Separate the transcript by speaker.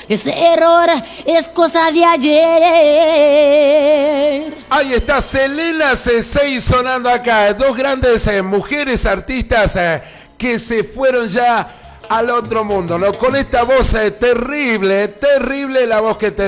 Speaker 1: ese error es cosa de ayer.
Speaker 2: Ahí está Selena C6 sonando acá. Dos grandes mujeres artistas que se fueron ya al otro mundo, ¿no? Con esta voz terrible, terrible la voz que tenemos.